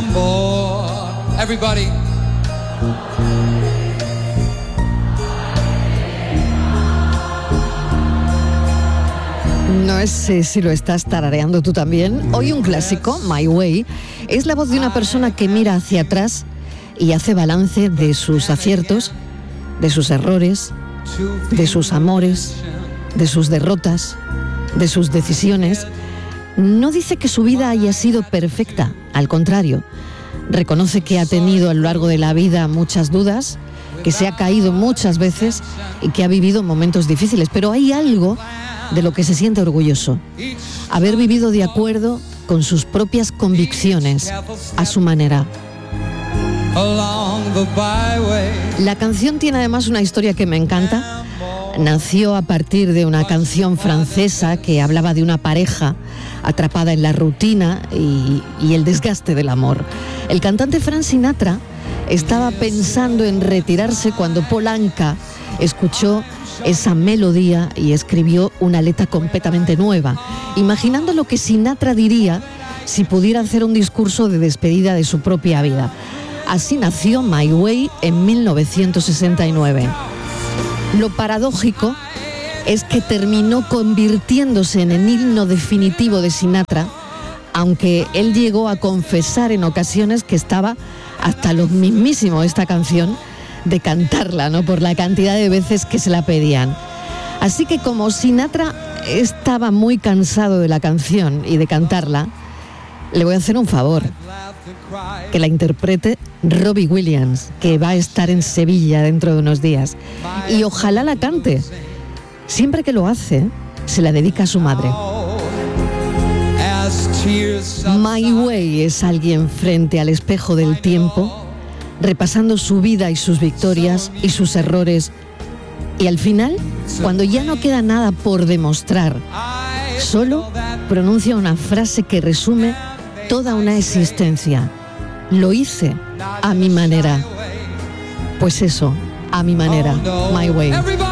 more. Everybody. No sé si lo estás tarareando tú también. Hoy un clásico, My Way, es la voz de una persona que mira hacia atrás y hace balance de sus aciertos, de sus errores, de sus amores, de sus derrotas, de sus decisiones. No dice que su vida haya sido perfecta, al contrario. Reconoce que ha tenido a lo largo de la vida muchas dudas, que se ha caído muchas veces y que ha vivido momentos difíciles, pero hay algo de lo que se siente orgulloso: haber vivido de acuerdo con sus propias convicciones, a su manera. La canción tiene además una historia que me encanta. Nació a partir de una canción francesa que hablaba de una pareja atrapada en la rutina y el desgaste del amor. El cantante Frank Sinatra estaba pensando en retirarse cuando Paul Anka escuchó esa melodía y escribió una letra completamente nueva, imaginando lo que Sinatra diría si pudiera hacer un discurso de despedida de su propia vida. Así nació My Way en 1969. Lo paradójico es que terminó convirtiéndose en el himno definitivo de Sinatra, aunque él llegó a confesar en ocasiones que estaba hasta lo mismísimo esta canción de cantarla, ¿no?, por la cantidad de veces que se la pedían. Así que como Sinatra estaba muy cansado de la canción y de cantarla, le voy a hacer un favor: que la interprete Robbie Williams, que va a estar en Sevilla dentro de unos días, y ojalá la cante. Siempre que lo hace, se la dedica a su madre. My Way es alguien frente al espejo del tiempo, repasando su vida y sus victorias y sus errores, y al final, cuando ya no queda nada por demostrar, solo pronuncia una frase que resume toda una existencia: lo hice a mi manera. Pues eso, a mi manera. My Way.